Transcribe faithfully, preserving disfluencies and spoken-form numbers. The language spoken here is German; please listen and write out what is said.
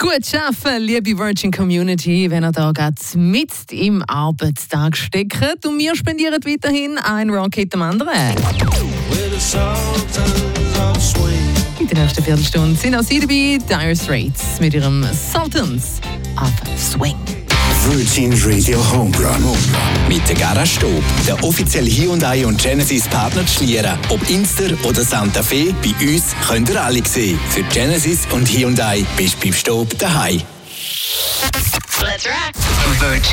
Gut schaffen, liebe Virgin Community, wenn ihr da gerade mitten im Arbeitstag steckt. Und wir spendieren weiterhin ein Rocket am anderen. In der nächsten Viertelstunde sind auch Sie dabei, Dire Straits mit ihrem Sultans of Swing. Virgin Radio Homerun. Mit der Garage Stob, der offizielle Hyundai und Genesis Partner zu Schlieren. Ob Inster oder Santa Fe, bei uns könnt ihr alle sehen. Für Genesis und Hyundai bist du beim Stob daheim. Let's rock. Virgin.